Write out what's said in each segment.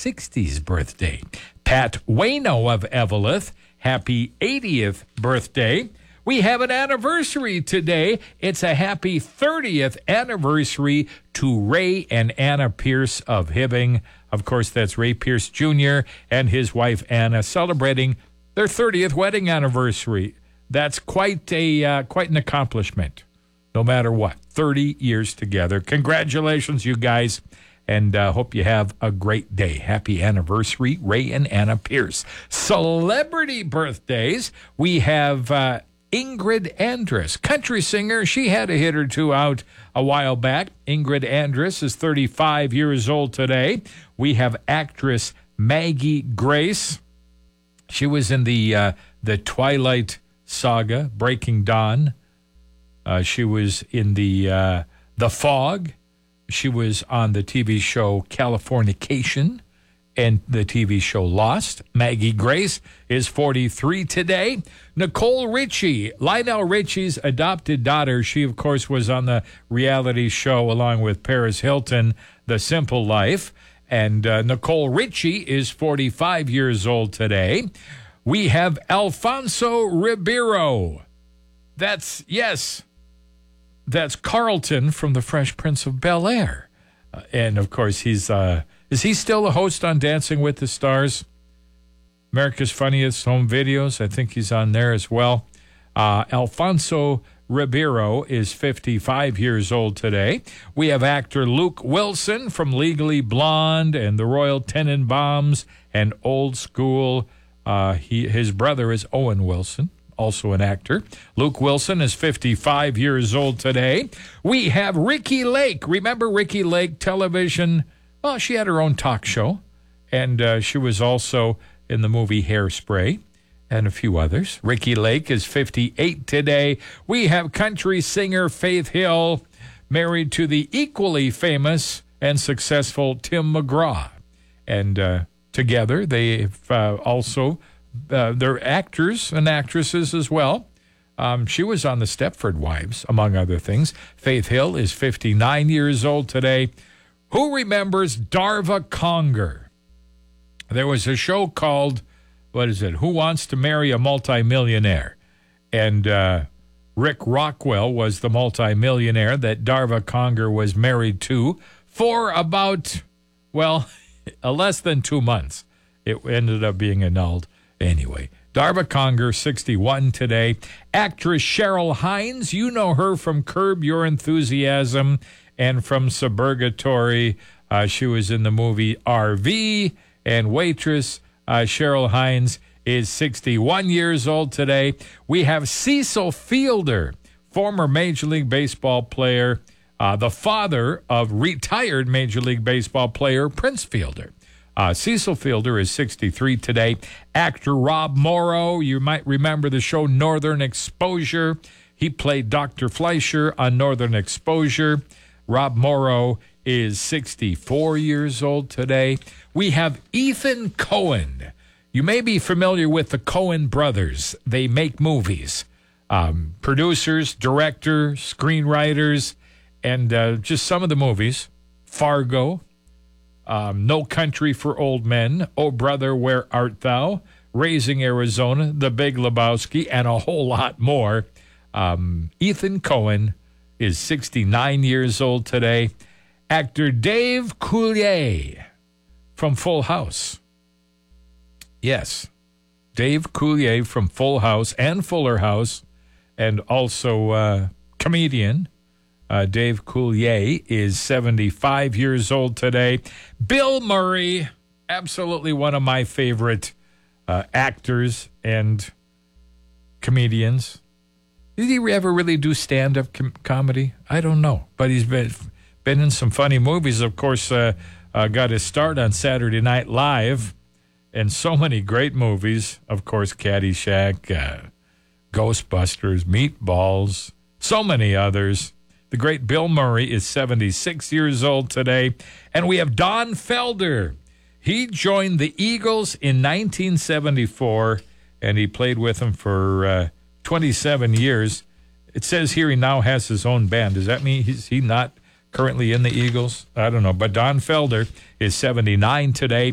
60th birthday. Pat Wayno of Eveleth, happy 80th birthday. We have an anniversary today. It's a happy 30th anniversary to Ray and Anna Pierce of Hibbing. Of course, that's Ray Pierce Jr. and his wife Anna celebrating their 30th wedding anniversary. That's quite an accomplishment, no matter what. 30 years together. Congratulations, you guys, and hope you have a great day. Happy anniversary, Ray and Anna Pierce. Celebrity birthdays, we have Ingrid Andress, country singer. She had a hit or two out a while back. Ingrid Andress is 35 years old today. We have actress Maggie Grace. She was in the Twilight Saga, Breaking Dawn. She was in the Fog. She was on the TV show Californication and the TV show Lost. Maggie Grace is 43 today. Nicole Richie, Lionel Richie's adopted daughter. She, of course, was on the reality show along with Paris Hilton, The Simple Life. And Nicole Richie is 45 years old today. We have Alfonso Ribeiro. That's Carlton from The Fresh Prince of Bel-Air. And, of course, is he still the host on Dancing with the Stars? America's Funniest Home Videos. I think he's on there as well. Alfonso Ribeiro is 55 years old today. We have actor Luke Wilson from Legally Blonde and The Royal Tenenbaums and Old School. His brother is Owen Wilson, also an actor. Luke Wilson is 55 years old today. We have Ricki Lake. Remember Ricki Lake, television? Well, she had her own talk show, and she was also in the movie Hairspray and a few others. Ricki Lake is 58 today. We have country singer Faith Hill, married to the equally famous and successful Tim McGraw. And together, they've also, they're actors and actresses as well. She was on the Stepford Wives, among other things. Faith Hill is 59 years old today. Who remembers Darva Conger? There was a show called, Who Wants to Marry a Multimillionaire? And Rick Rockwell was the multimillionaire that Darva Conger was married to for about, less than 2 months. It ended up being annulled. Anyway, Darva Conger, 61 today. Actress Cheryl Hines, you know her from Curb Your Enthusiasm and from Suburgatory. She was in the movie RV and Waitress. Cheryl Hines is 61 years old today. We have Cecil Fielder, former Major League Baseball player, the father of retired Major League Baseball player Prince Fielder. Cecil Fielder is 63 today. Actor Rob Morrow, you might remember the show Northern Exposure. He played Dr. Fleischer on Northern Exposure. Rob Morrow is 64 years old today. We have Ethan Coen. You may be familiar with the Coen brothers. They make movies. Producers, director, screenwriters, and just some of the movies. Fargo, No Country for Old Men, Oh Brother, Where Art Thou, Raising Arizona, The Big Lebowski, and a whole lot more. Ethan Coen is 69 years old today. Actor Dave Coulier from Full House. Yes, Dave Coulier from Full House and Fuller House, and also comedian. Dave Coulier is 75 years old today. Bill Murray, absolutely one of my favorite actors and comedians. Did he ever really do stand-up comedy? I don't know, but he's been in some funny movies. Of course, got his start on Saturday Night Live, and so many great movies. Of course, Caddyshack, Ghostbusters, Meatballs, so many others. The great Bill Murray is 76 years old today. And we have Don Felder. He joined the Eagles in 1974, and he played with them for 27 years. It says here he now has his own band. Does that mean he's not currently in the Eagles? I don't know. But Don Felder is 79 today.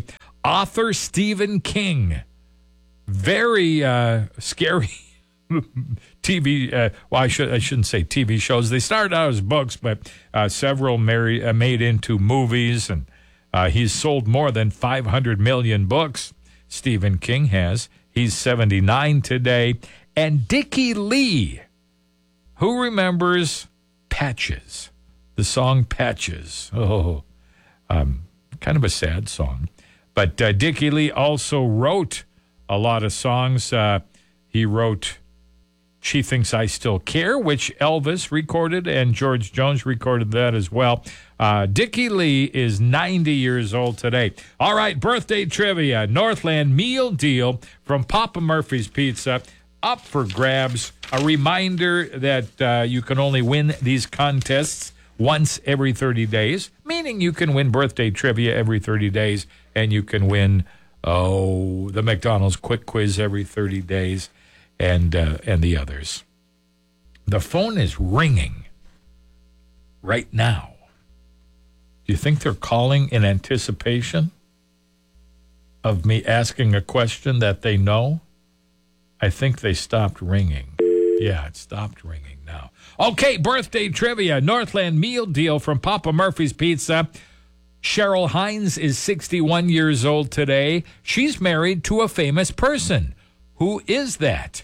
author Stephen King. Very scary TV. Well, I shouldn't say TV shows. They started out as books, but several made into movies, and he's sold more than 500 million books. Stephen King has. He's 79 today. And Dickie Lee. Who remembers Patches? The song Patches. Oh, kind of a sad song. But Dickie Lee also wrote a lot of songs. He wrote She Thinks I Still Care, which Elvis recorded, and George Jones recorded that as well. Dickie Lee is 90 years old today. All right, birthday trivia. Northland meal deal from Papa Murphy's Pizza. Up for grabs. A reminder that you can only win these contests once every 30 days, meaning you can win birthday trivia every 30 days, and you can win, the McDonald's Quick Quiz every 30 days, and the others. The phone is ringing right now. Do you think they're calling in anticipation of me asking a question that they know? I think they stopped ringing. Yeah, it stopped ringing now. Okay, birthday trivia. Northland meal deal from Papa Murphy's Pizza. Cheryl Hines is 61 years old today. She's married to a famous person. Who is that?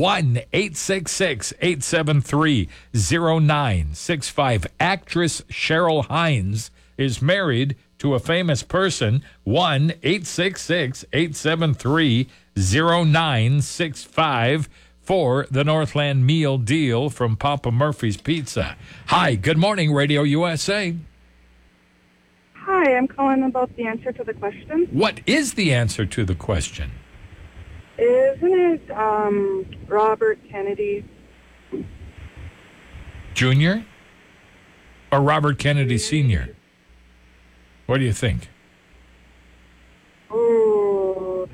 1-866-873-0965. Actress Cheryl Hines is married to a famous person. 1-866-873-0965 for the Northland meal deal from Papa Murphy's Pizza. Hi, good morning, Radio USA. Hi, I'm calling about the answer to the question. What is the answer to the question? Isn't it Robert Kennedy? Jr. or Robert Kennedy Sr.? What do you think? Oh,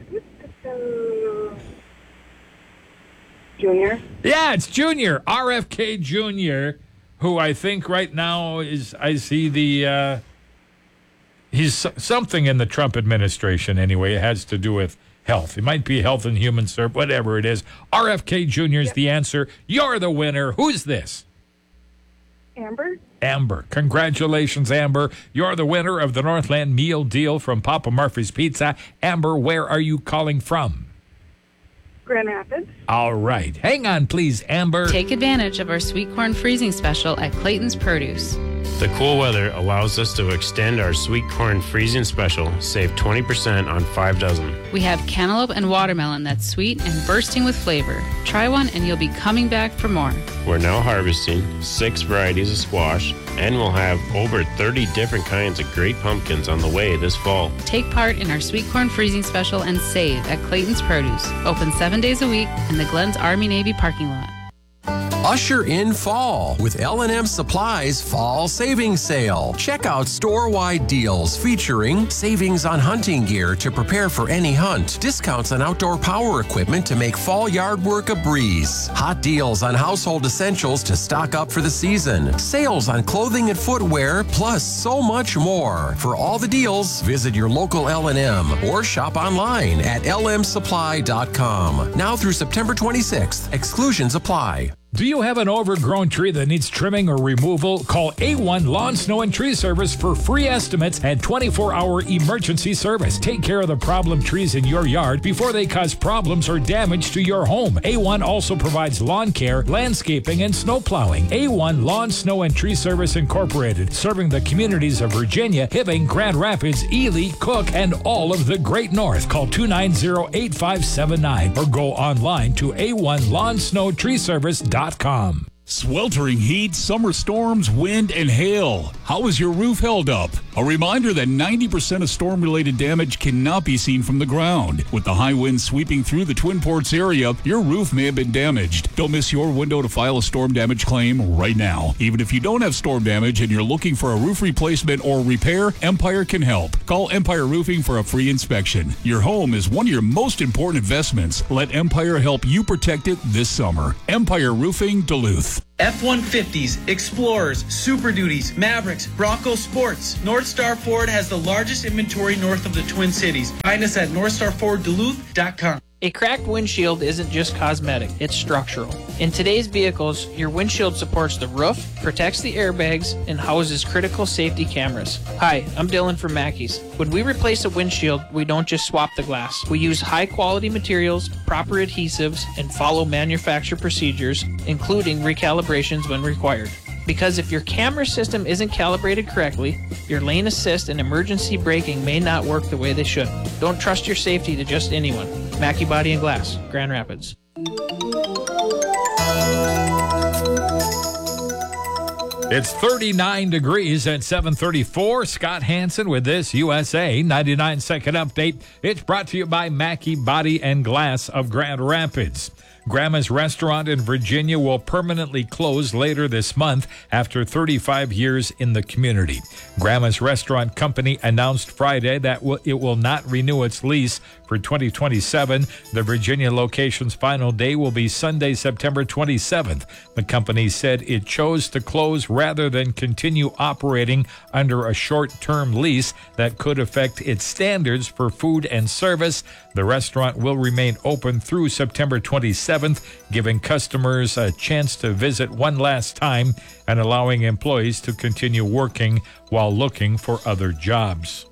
Junior. Yeah, it's Junior. RFK Jr., who I think right now is, I see he's something in the Trump administration anyway. It has to do with health. It might be Health and Human Services, whatever it is. RFK Jr. is the answer. You're the winner. Who's this? Amber. Amber. Congratulations, Amber. You're the winner of the Northland meal deal from Papa Murphy's Pizza. Amber, where are you calling from? Grand Rapids. All right. Hang on, please, Amber. Take advantage of our sweet corn freezing special at Clayton's Produce. The cool weather allows us to extend our sweet corn freezing special, save 20% on 5 dozen. We have cantaloupe and watermelon that's sweet and bursting with flavor. Try one and you'll be coming back for more. We're now harvesting 6 varieties of squash, and we'll have over 30 different kinds of great pumpkins on the way this fall. Take part in our sweet corn freezing special and save at Clayton's Produce. Open 7 days a week in the Glens Army-Navy parking lot. Usher in fall with L&M Supply's Fall Savings Sale. Check out store-wide deals featuring savings on hunting gear to prepare for any hunt, discounts on outdoor power equipment to make fall yard work a breeze, hot deals on household essentials to stock up for the season, sales on clothing and footwear, plus so much more. For all the deals, visit your local L&M or shop online at lmsupply.com. Now through September 26th. Exclusions apply. Do you have an overgrown tree that needs trimming or removal? Call A1 Lawn, Snow, and Tree Service for free estimates and 24-hour emergency service. Take care of the problem trees in your yard before they cause problems or damage to your home. A1 also provides lawn care, landscaping, and snow plowing. A1 Lawn, Snow, and Tree Service Incorporated, serving the communities of Virginia, Hibbing, Grand Rapids, Ely, Cook, and all of the Great North. Call 290-8579 or go online to a1lawnsnowtreeservice.com. Sweltering heat, summer storms, wind, and hail. How is your roof held up? A reminder that 90% of storm-related damage cannot be seen from the ground. With the high winds sweeping through the Twin Ports area, your roof may have been damaged. Don't miss your window to file a storm damage claim right now. Even if you don't have storm damage and you're looking for a roof replacement or repair, Empire can help. Call Empire Roofing for a free inspection. Your home is one of your most important investments. Let Empire help you protect it this summer. Empire Roofing, Duluth. F-150s, Explorers, Super Duties, Mavericks, Bronco Sports. North Star Ford has the largest inventory north of the Twin Cities. Find us at NorthstarFordDuluth.com. A cracked windshield isn't just cosmetic, it's structural. In today's vehicles, your windshield supports the roof, protects the airbags, and houses critical safety cameras. Hi, I'm Dylan from Mackey's. When we replace a windshield, we don't just swap the glass. We use high-quality materials, proper adhesives, and follow manufacturer procedures, including recalibrations when required. Because if your camera system isn't calibrated correctly, your lane assist and emergency braking may not work the way they should. Don't trust your safety to just anyone. Mackey Body and Glass, Grand Rapids. It's 39 degrees at 7:34. Scott Hansen with this USA 99-second update. It's brought to you by Mackey Body and Glass of Grand Rapids. Grandma's Restaurant in Virginia will permanently close later this month after 35 years in the community. Grandma's Restaurant Company announced Friday that it will not renew its lease for 2027. The Virginia location's final day will be Sunday, September 27th. The company said it chose to close rather than continue operating under a short-term lease that could affect its standards for food and service. The restaurant will remain open through September 27th, giving customers a chance to visit one last time and allowing employees to continue working while looking for other jobs.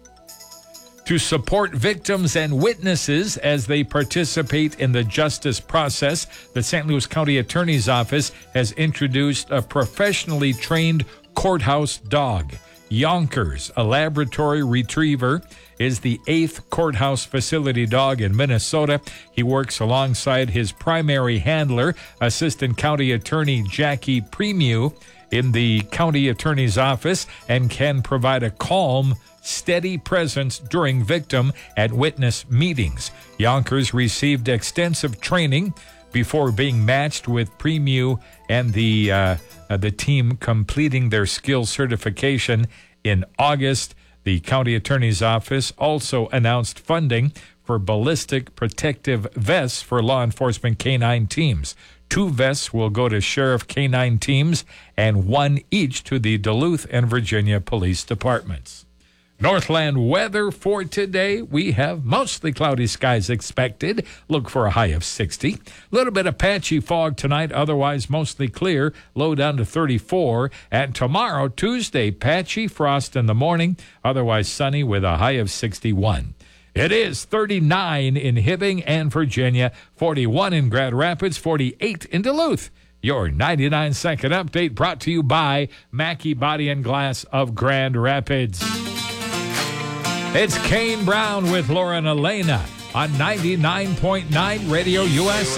To support victims and witnesses as they participate in the justice process, the St. Louis County Attorney's Office has introduced a professionally trained courthouse dog. Yonkers, a laboratory retriever, is the 8th courthouse facility dog in Minnesota. He works alongside his primary handler, Assistant County Attorney Jackie Premieux, in the county attorney's office and can provide a calm, steady presence during victim and witness meetings. Yonkers received extensive training before being matched with Premieux and the team completing their skills certification in August. The county attorney's office also announced funding for ballistic protective vests for law enforcement canine teams. 2 vests will go to sheriff canine teams and 1 each to the Duluth and Virginia police departments. Northland weather for today. We have mostly cloudy skies expected. Look for a high of 60. A little bit of patchy fog tonight, otherwise mostly clear. Low down to 34. And tomorrow, Tuesday, patchy frost in the morning, otherwise sunny with a high of 61. It is 39 in Hibbing and Virginia, 41 in Grand Rapids, 48 in Duluth. Your 99-second update brought to you by Mackey Body and Glass of Grand Rapids. It's Kane Brown with Laura and Elena on 99.9 Radio USA.